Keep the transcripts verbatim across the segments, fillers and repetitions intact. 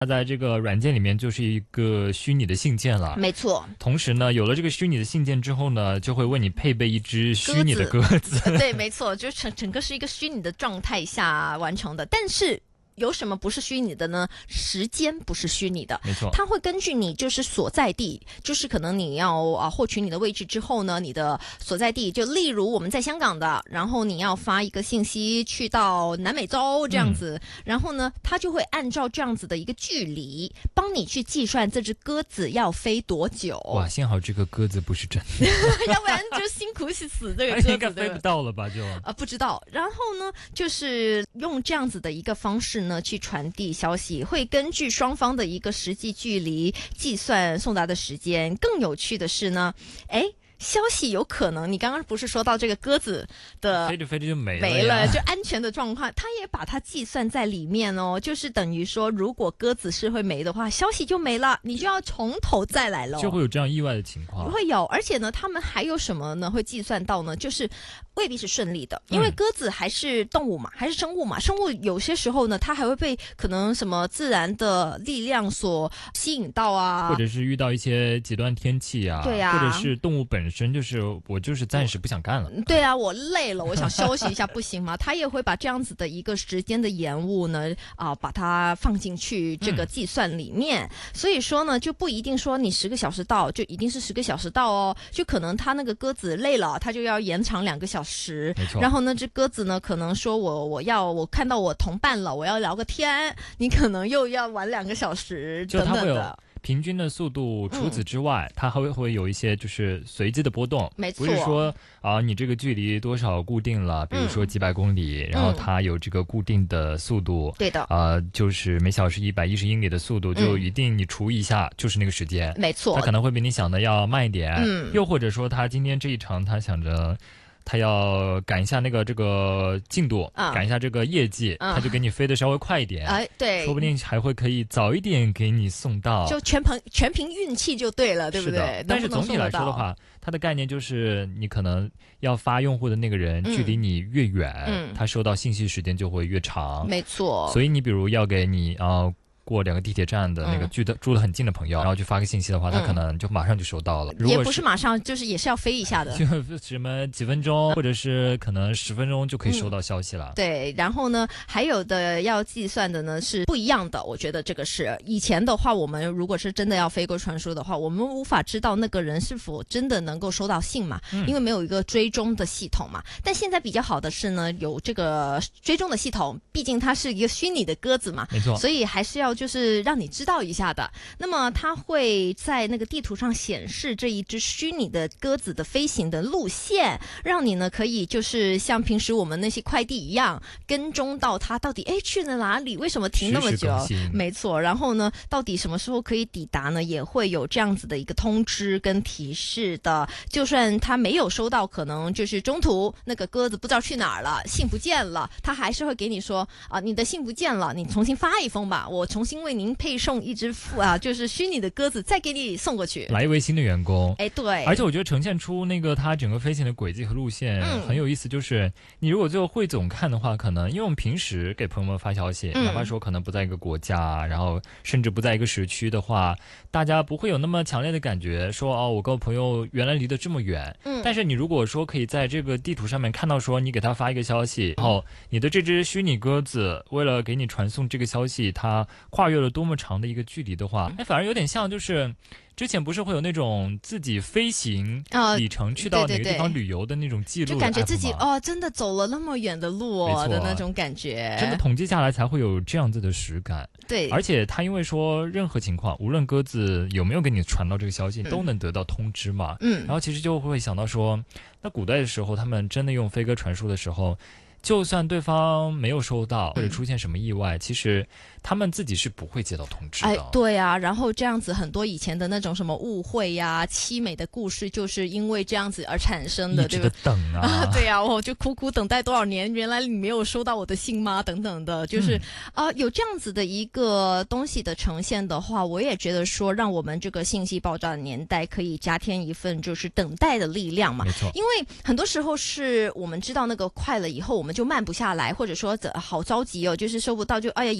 它在这个软件里面就是一个虚拟的信件了。 没错。 同时呢，有了这个虚拟的信件之后呢，就会为你配备一只虚拟的鸽子。 对，没错，就整整个是一个虚拟的状态下完成的。但是有什么不是虚拟的呢？时间不是虚拟的， 没错， 它会根据你就是所在地，就是可能你要啊获取你的位置之后呢，你的所在地，就例如我们在香港的，然后你要发一个信息去到南美洲这样子，嗯、然后呢，它就会按照这样子的一个距离，帮你去计算这只鸽子要飞多久。 哇，幸好这个鸽子不是真的， 要不然就辛苦死死这个鸽子， 应该飞不到了吧？就啊、 呃，不知道。然后呢，就是用这样子的一个方式呢。去传递消息，会根据双方的一个实际距离计算送达的时间。更有趣的是呢，哎。消息有可能，你刚刚不是说到这个鸽子的飞着飞着就没了， 没了，就安全的状况，它也把它计算在里面哦。就是等于说，如果鸽子是会没的话，消息就没了，你就要从头再来了， 就会有这样意外的情况。 会有，而且呢，他们还有什么呢？会计算到呢？就是未必是顺利的，因为鸽子还是动物嘛，还是生物嘛。生物有些时候呢，它还会被可能什么自然的力量所吸引到啊， 或者是遇到一些极端天气啊， 对啊， 或者是动物本身。真就是我就是暂时不想干了， 对啊，我累了，我想休息一下，不行吗？他也会把这样子的一个时间的延误呢，啊、呃，把它放进去这个计算里面。嗯、所以说呢，就不一定说你十个小时到就一定是十个小时到哦，就可能他那个鸽子累了，他就要延长两个小时。 没错。 然后呢，这鸽子呢，可能说我我要我看到我同伴了，我要聊个天，你可能又要晚两个小时等等的。 平均的速度，除此之外，嗯、它还会会有一些就是随机的波动， 没错， 不是说啊你这个距离多少固定了，比如说几百公里，嗯、然后它有这个固定的速度， 对的， 啊、呃、就是每小时一百一十英里的速度，就一定你除一下就是那个时间， 没错， 它可能会比你想的要慢一点， 嗯， 又或者说它今天这一场它想着。他要赶一下那个这个进度，嗯、赶一下这个业绩，嗯、他就给你飞得稍微快一点， 哎，对， 说不定还会可以早一点给你送到， 就全凭全凭运气就对了，对不对？ 是的，但是总体来说的话，它的概念就是你可能要发用户的那个人、嗯、距离你越远，嗯、他收到信息时间就会越长， 没错。 所以你比如要给你啊。呃过两个地铁站的那个住的、嗯、住得很近的朋友，然后去发个信息的话，他可能就马上就收到了。 嗯、也不是马上，就是也是要飞一下的， 就什么几分钟，或者是可能十分钟就可以收到消息了。 嗯、对，然后呢，还有的要计算的呢是不一样的。我觉得这个是以前的话，我们如果是真的要飞鸽传书的话，我们无法知道那个人是否真的能够收到信嘛，嗯、因为没有一个追踪的系统嘛。但现在比较好的是呢，有这个追踪的系统，毕竟它是一个虚拟的鸽子嘛， 没错， 所以还是要。就是让你知道一下的，那么它会在那个地图上显示这一只虚拟的鸽子的飞行的路线，让你呢可以就是像平时我们那些快递一样跟踪到它到底哎去了哪里，为什么停那么久？没错，然后呢，到底什么时候可以抵达呢？也会有这样子的一个通知跟提示的。就算他没有收到，可能就是中途那个鸽子不知道去哪儿了，信不见了，他还是会给你说啊，你的信不见了，你重新发一封吧，我重新为您配送一只啊，就是虚拟的鸽子，再给你送过去， 来一位新的员工。 哎，对， 而且我觉得呈现出那个它整个飞行的轨迹和路线、嗯、很有意思。就是你如果最后汇总看的话，可能因为我们平时给朋友们发消息，嗯、哪怕说可能不在一个国家，然后甚至不在一个时区的话，大家不会有那么强烈的感觉说哦，我跟我朋友原来离得这么远。嗯，但是你如果说可以在这个地图上面看到说你给他发一个消息，然后你的这只虚拟鸽子为了给你传送这个消息，它跨越了多么长的一个距离的话，哎，反而有点像就是之前不是会有那种自己飞行里程去到哪个地方旅游的那种记录、 呃、就感觉自己哦真的走了那么远的路哦的那种感觉， 真的统计下来才会有这样子的实感。 对， 而且他因为说任何情况，无论鸽子有没有给你传到这个消息、嗯、都能得到通知嘛。嗯，然后其实就会想到说，那古代的时候他们真的用飞鸽传书的时候，就算对方没有收到或者出现什么意外、嗯、其实他们自己是不会接到通知的。 哎，对啊，然后这样子很多以前的那种什么误会呀、凄美的故事，就是因为这样子而产生的， 一直的等啊， 啊对啊，我就苦苦等待多少年，原来你没有收到我的信吗？等等的，就是啊、嗯呃，有这样子的一个东西的呈现的话，我也觉得说，让我们这个信息爆炸的年代可以加添一份就是等待的力量嘛。 没错， 因为很多时候是我们知道那个快了以后，我们就慢不下来，或者说好着急哦，就是收不到就哎呀已读不回。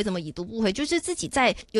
怎么已读不回，就是自己在有